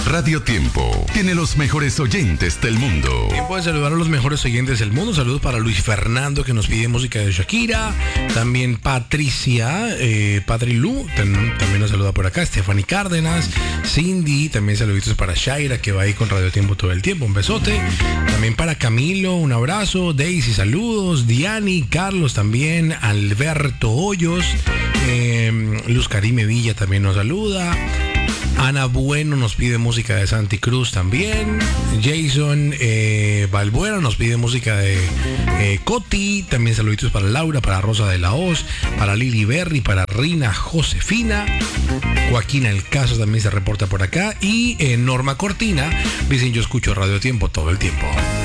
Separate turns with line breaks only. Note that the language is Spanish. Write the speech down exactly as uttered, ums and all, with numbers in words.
Radio Tiempo tiene los mejores oyentes del mundo.
Tiempo de saludar a los mejores oyentes del mundo. Saludos para Luis Fernando, que nos pide música de Shakira. También Patricia, eh, Patri Lu, ten, también nos saluda por acá. Stephanie Cárdenas, Cindy, también saluditos para Shaira, que va ahí con Radio Tiempo todo el tiempo. Un besote. También para Camilo, un abrazo. Daisy, saludos. Diani, Carlos también. Alberto Hoyos. Eh, Luz Karime Villa también nos saluda. Ana Bueno nos pide música de Santi Cruz también. Jason eh, Balbuena nos pide música de eh, Coti. También saluditos para Laura, para Rosa de la Hoz, para Lili Berry, para Rina Josefina. Joaquín Alcazo también se reporta por acá. Y eh, Norma Cortina dicen: yo escucho Radio Tiempo todo el tiempo.